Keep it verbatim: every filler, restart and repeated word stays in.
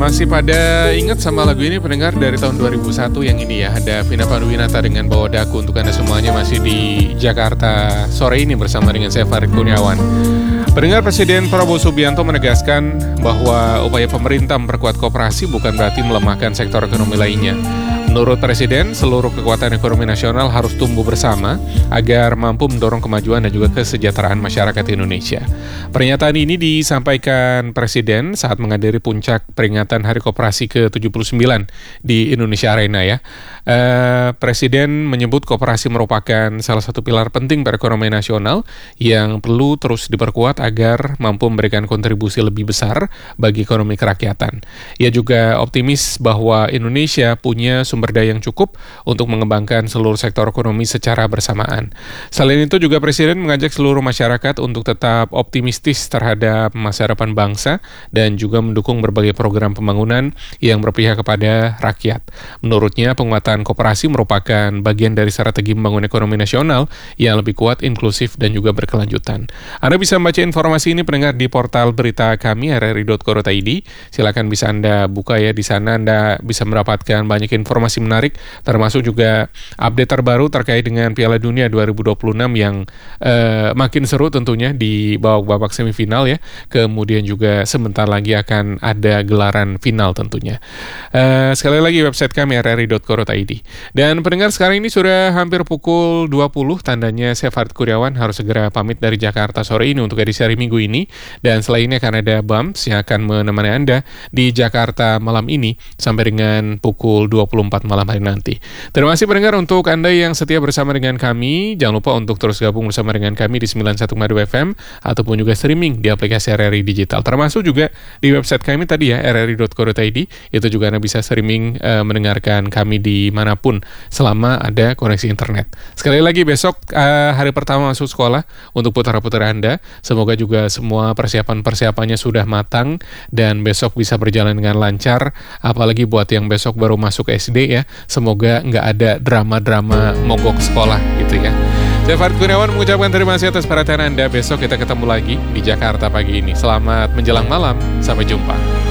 Masih pada ingat sama lagu ini pendengar dari tahun dua ribu satu yang ini ya. Ada Vina Panduwinata dengan Bawa Daku untuk Anda semuanya masih di Jakarta sore ini bersama dengan saya Farid Kurniawan. Pendengar, Presiden Prabowo Subianto menegaskan bahwa upaya pemerintah memperkuat koperasi bukan berarti melemahkan sektor ekonomi lainnya. Menurut Presiden, seluruh kekuatan ekonomi nasional harus tumbuh bersama agar mampu mendorong kemajuan dan juga kesejahteraan masyarakat Indonesia. Pernyataan ini disampaikan Presiden saat menghadiri puncak peringatan Hari Koperasi ke tujuh puluh sembilan di Indonesia Arena ya. Uh, Presiden menyebut koperasi merupakan salah satu pilar penting perekonomian nasional yang perlu terus diperkuat agar mampu memberikan kontribusi lebih besar bagi ekonomi kerakyatan. Ia juga optimis bahwa Indonesia punya sumber daya yang cukup untuk mengembangkan seluruh sektor ekonomi secara bersamaan. Selain itu juga Presiden mengajak seluruh masyarakat untuk tetap optimistis terhadap masa depan bangsa dan juga mendukung berbagai program pembangunan yang berpihak kepada rakyat. Menurutnya, penguatan koperasi merupakan bagian dari strategi membangun ekonomi nasional yang lebih kuat, inklusif, dan juga berkelanjutan. Anda bisa membaca informasi ini pendengar di portal berita kami r r i dot co dot i d. Silakan bisa Anda buka ya, di sana Anda bisa mendapatkan banyak informasi menarik, termasuk juga update terbaru terkait dengan Piala Dunia dua ribu dua puluh enam yang uh, makin seru tentunya di babak-babak semifinal ya. Kemudian juga sebentar lagi akan ada gelaran final tentunya. Uh, sekali lagi website kami r r i dot co dot i d. Dan pendengar, sekarang ini sudah hampir pukul dua puluh, tandanya saya Farid Kurniawan harus segera pamit dari Jakarta sore ini untuk edisi hari Minggu ini. Dan setelah ini akan ada Bams yang akan menemani Anda di Jakarta malam ini sampai dengan pukul dua puluh empat malam hari nanti. Terima kasih pendengar untuk Anda yang setia bersama dengan kami. Jangan lupa untuk terus gabung bersama dengan kami di sembilan puluh satu koma dua F M ataupun juga streaming di aplikasi R R I Digital. Termasuk juga di website kami tadi ya, r r i dot co dot i d. Itu juga Anda bisa streaming uh, mendengarkan kami di manapun selama ada koneksi internet. Sekali lagi besok uh, hari pertama masuk sekolah untuk putra-putri Anda. Semoga juga semua persiapan-persiapannya sudah matang dan besok bisa berjalan dengan lancar. Apalagi buat yang besok baru masuk S D ya, semoga nggak ada drama-drama mogok sekolah gitu ya. Saya Farid Kurniawan mengucapkan terima kasih atas perhatian Anda. Besok kita ketemu lagi di Jakarta pagi ini. Selamat menjelang malam, sampai jumpa.